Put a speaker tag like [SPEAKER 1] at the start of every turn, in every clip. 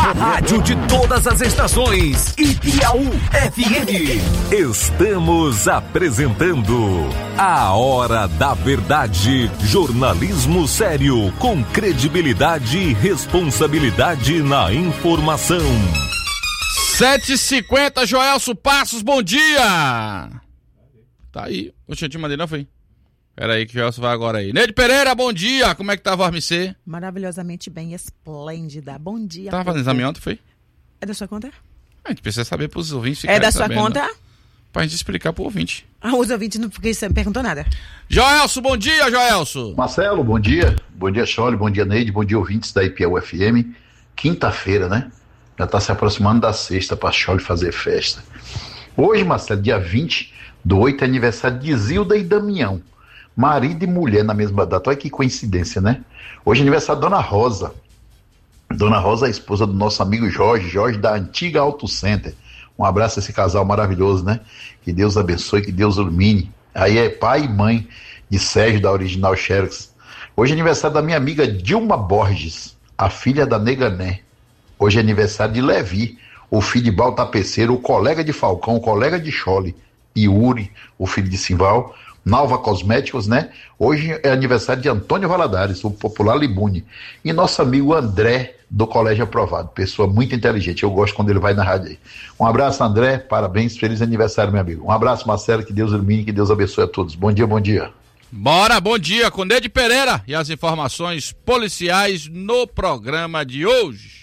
[SPEAKER 1] A rádio de todas as estações, Ipiaú FM. Estamos apresentando A Hora da Verdade. Jornalismo sério, com credibilidade e responsabilidade na informação.
[SPEAKER 2] 7h50, Joelso Passos, bom dia! Tá aí, o Xantinho Madeira não foi? Pera aí que o Joelso vai agora aí. Neide Pereira, bom dia, como é que tá a Vormicê?
[SPEAKER 3] Maravilhosamente bem, esplêndida, bom dia.
[SPEAKER 2] Tava fazendo exame ontem, foi?
[SPEAKER 3] É da sua conta?
[SPEAKER 2] A gente precisa saber pros ouvintes ficarem
[SPEAKER 3] É da sua
[SPEAKER 2] sabendo,
[SPEAKER 3] conta?
[SPEAKER 2] Pra gente explicar pro ouvinte.
[SPEAKER 3] Os ouvintes não, porque você não perguntou nada.
[SPEAKER 2] Joelso, bom dia, Joelso!
[SPEAKER 4] Marcelo, bom dia. Bom dia, Chole, bom dia, Neide, bom dia, ouvintes da Ipiaú FM. Quinta-feira, né? Já está se aproximando da sexta para a Chole fazer festa. Hoje, Marcelo, dia 20/8, é aniversário de Zilda e Damião. Marido e mulher na mesma data. Olha que coincidência, né? Hoje é aniversário da Dona Rosa. Dona Rosa é a esposa do nosso amigo Jorge da antiga Auto Center. Um abraço a esse casal maravilhoso, né? Que Deus abençoe, que Deus ilumine. Aí é pai e mãe de Sérgio, da Original Xerox. Hoje é aniversário da minha amiga Dilma Borges, a filha da Negané. Hoje é aniversário de Levi, o filho de Baltapeceiro, o colega de Falcão, o colega de Chole, e Uri, o filho de Simval. Nalva Cosméticos, né? Hoje é aniversário de Antônio Valadares, o popular Libune. E nosso amigo André, do Colégio Aprovado, pessoa muito inteligente. Eu gosto quando ele vai na rádio aí. Um abraço, André, parabéns, feliz aniversário, meu amigo. Um abraço, Marcelo, que Deus ilumine, que Deus abençoe a todos. Bom dia, bom dia.
[SPEAKER 2] Bora, bom dia, com Neide Pereira e as informações policiais no programa de hoje.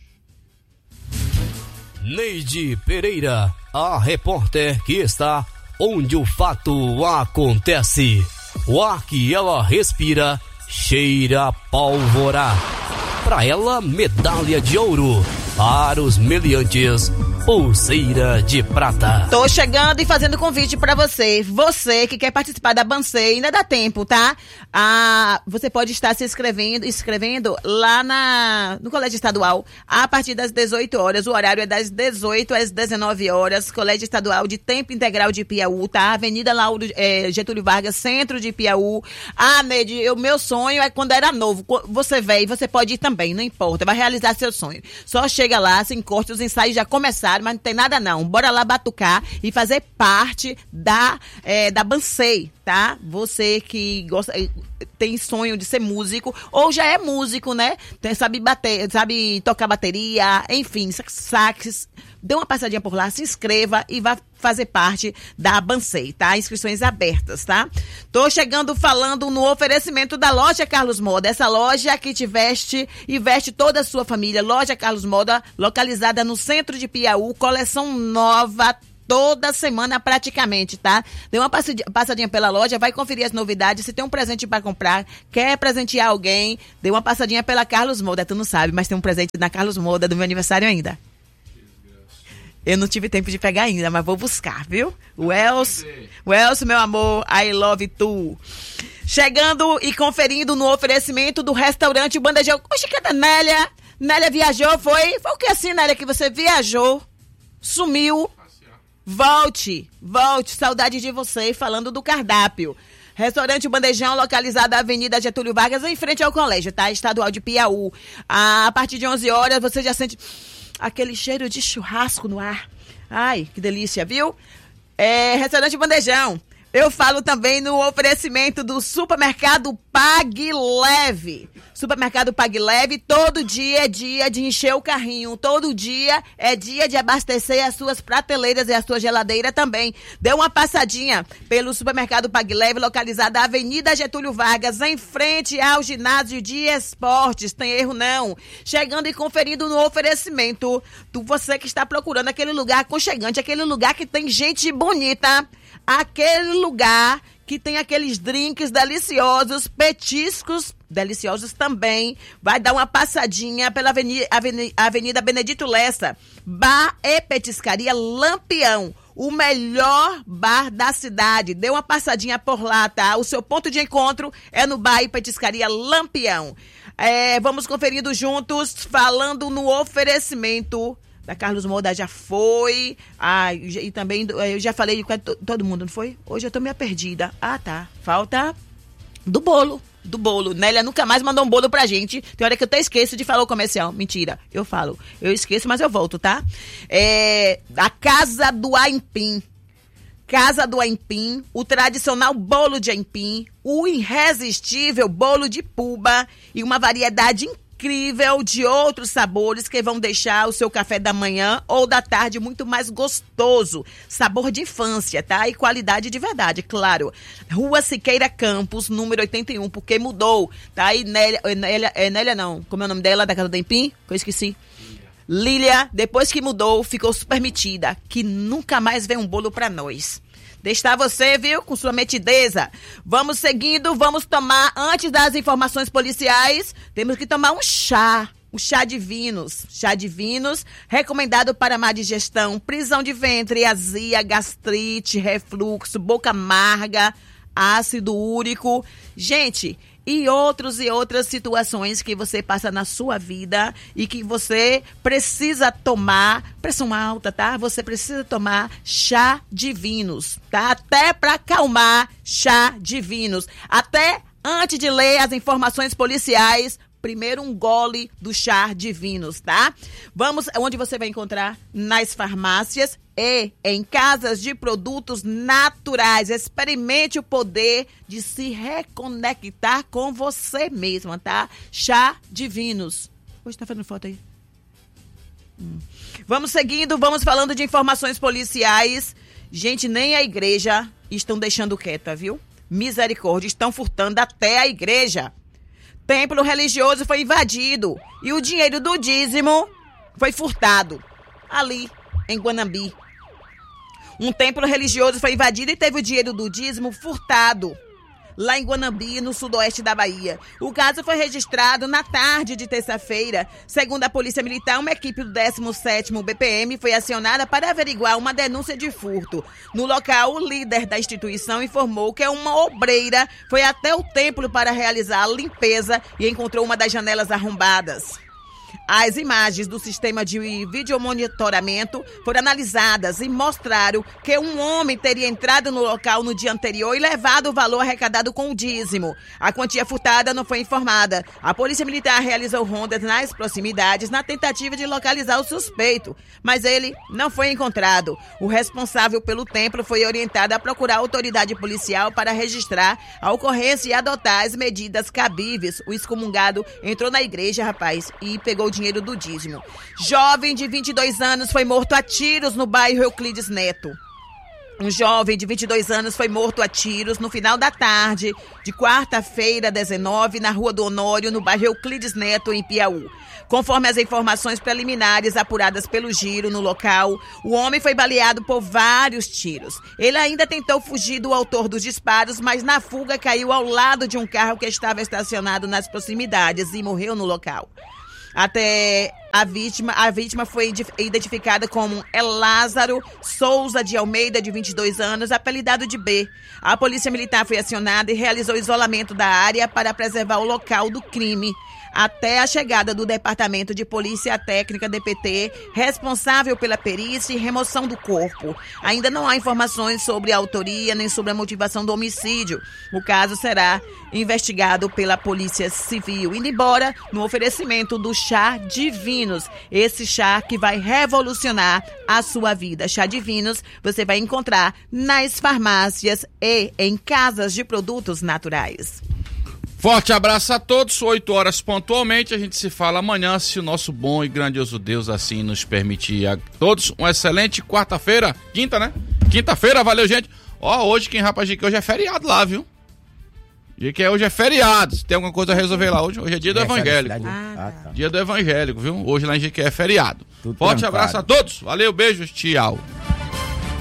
[SPEAKER 5] Neide Pereira, a repórter que está onde o fato acontece. O ar que ela respira cheira a pólvora. Para ela, medalha de ouro. Para os meliantes, pulseira de prata.
[SPEAKER 3] Tô chegando e fazendo convite pra você. Você que quer participar da Bansei, ainda dá tempo, tá? Você pode estar se inscrevendo lá no Colégio Estadual a partir das 18 horas. O horário é das 18 às 19 horas. Colégio Estadual de Tempo Integral de Ipiaú, tá? Avenida Getúlio Vargas, centro de Ipiaú. Neide, o meu sonho é quando era novo. Você veio, você pode ir também, não importa. Vai realizar seu sonho. Só chega lá, se encosta, os ensaios já começaram, mas não tem nada não. Bora lá batucar e fazer parte da Bansei, tá? Você que gosta, tem sonho de ser músico, ou já é músico, né? Sabe tocar bateria, enfim, sax. Dê uma passadinha por lá, se inscreva e vá fazer parte da Bansei, tá? Inscrições abertas, tá? Tô chegando falando no oferecimento da Loja Carlos Moda, essa loja que te veste e veste toda a sua família. Loja Carlos Moda, localizada no centro de Piauí, coleção nova toda semana praticamente, tá? Dê uma passadinha pela loja, vai conferir as novidades, se tem um presente para comprar, quer presentear alguém, dê uma passadinha pela Carlos Moda, tu não sabe, mas tem um presente na Carlos Moda do meu aniversário ainda. Eu não tive tempo de pegar ainda, mas vou buscar, viu? O Elcio, meu amor, I love tu. Chegando e conferindo no oferecimento do restaurante Bandejão. Oxe, cadê Nélia? Nélia viajou, foi? Foi o que assim, Nélia, que você viajou? Sumiu? Volte, saudade de você, falando do cardápio. Restaurante Bandejão, localizado na Avenida Getúlio Vargas, em frente ao colégio, tá? Estadual de Piauí. A partir de 11 horas, você já sente aquele cheiro de churrasco no ar. Ai, que delícia, viu? Restaurante Bandejão. Eu falo também no oferecimento do Supermercado Pague Leve. Supermercado Pague Leve, todo dia é dia de encher o carrinho. Todo dia é dia de abastecer as suas prateleiras e a sua geladeira também. Dê uma passadinha pelo Supermercado Pague Leve, localizado na Avenida Getúlio Vargas, em frente ao ginásio de esportes. Tem erro não. Chegando e conferindo no oferecimento do você que está procurando aquele lugar aconchegante, aquele lugar que tem gente bonita. Aquele lugar que tem aqueles drinks deliciosos, petiscos deliciosos também. Vai dar uma passadinha pela Avenida Benedito Lessa. Bar e Petiscaria Lampião. O melhor bar da cidade. Dê uma passadinha por lá, tá? O seu ponto de encontro é no Bar e Petiscaria Lampião. Vamos conferindo juntos, falando no oferecimento da Carlos Moda, já foi. E também eu já falei com todo mundo, não foi? Hoje eu tô meio perdida. Tá. Falta Do bolo. Nélia nunca mais mandou um bolo pra gente. Tem hora que eu até esqueço de falar o comercial. Mentira, eu falo. Eu esqueço, mas eu volto, tá? A Casa do Aipim. Casa do Aipim, o tradicional bolo de aipim, o irresistível bolo de puba e uma variedade incrível de outros sabores que vão deixar o seu café da manhã ou da tarde muito mais gostoso. Sabor de infância, tá? E qualidade de verdade, claro. Rua Siqueira Campos, número 81, porque mudou, tá? E Nélia não, como é o nome dela, da Casa do Aipim? Que eu esqueci. Lília, depois que mudou, ficou super metida, que nunca mais vem um bolo pra nós. Deixa você, viu, com sua metideza. Vamos seguindo, vamos tomar, antes das informações policiais, temos que tomar um chá de vinos. Chá de vinos, recomendado para má digestão, prisão de ventre, azia, gastrite, refluxo, boca amarga, ácido úrico. Gente, e outras situações que você passa na sua vida e que você precisa tomar, pressão alta, tá? Você precisa tomar chá de vinos, tá? Até para acalmar, chá de vinos. Até antes de ler as informações policiais, primeiro um gole do chá de vinos, tá? Vamos, onde você vai encontrar? Nas farmácias e em casas de produtos naturais. Experimente o poder de se reconectar com você mesma, tá? Chá de vinos. Hoje tá fazendo foto aí? Vamos seguindo, vamos falando de informações policiais. Gente, nem a igreja estão deixando quieta, viu? Misericórdia, estão furtando até a igreja. Templo religioso foi invadido e o dinheiro do dízimo foi furtado ali em Guanambi. Um templo religioso foi invadido e teve o dinheiro do dízimo furtado lá em Guanambi, no sudoeste da Bahia. O caso foi registrado na tarde de terça-feira. Segundo a Polícia Militar, uma equipe do 17º BPM foi acionada para averiguar uma denúncia de furto. No local, o líder da instituição informou que uma obreira foi até o templo para realizar a limpeza e encontrou uma das janelas arrombadas. As imagens do sistema de videomonitoramento foram analisadas e mostraram que um homem teria entrado no local no dia anterior e levado o valor arrecadado com o dízimo. A quantia furtada não foi informada. A Polícia Militar realizou rondas nas proximidades na tentativa de localizar o suspeito, mas ele não foi encontrado. O responsável pelo templo foi orientado a procurar a autoridade policial para registrar a ocorrência e adotar as medidas cabíveis. O excomungado entrou na igreja, rapaz, e pegou o dinheiro do dízimo. Jovem de 22 anos foi morto a tiros no bairro Euclides Neto. Um jovem de 22 anos foi morto a tiros no final da tarde de quarta-feira, 19, na Rua do Honório, no bairro Euclides Neto, em Piauí. Conforme as informações preliminares apuradas pelo Giro no local, o homem foi baleado por vários tiros. Ele ainda tentou fugir do autor dos disparos, mas na fuga caiu ao lado de um carro que estava estacionado nas proximidades e morreu no local. Até a vítima foi identificada como Lázaro Souza de Almeida, de 22 anos, apelidado de B. A Polícia Militar foi acionada e realizou isolamento da área para preservar o local do crime, até a chegada do Departamento de Polícia Técnica, DPT, responsável pela perícia e remoção do corpo. Ainda não há informações sobre a autoria nem sobre a motivação do homicídio. O caso será investigado pela Polícia Civil, indo embora no oferecimento do chá de vinos. Esse chá que vai revolucionar a sua vida. Chá de vinos você vai encontrar nas farmácias e em casas de produtos naturais.
[SPEAKER 2] Forte abraço a todos, 8 horas pontualmente, a gente se fala amanhã, se o nosso bom e grandioso Deus assim nos permitir. A todos uma excelente quarta-feira, quinta, né? Quinta-feira, valeu, gente. Ó, hoje, quem rapaz, que hoje é feriado lá, viu? Dia que hoje é feriado, se tem alguma coisa a resolver lá hoje é dia do evangélico. Dia do evangélico, viu? Hoje lá em Jiqué é feriado. Forte abraço a todos, valeu, beijos, tchau.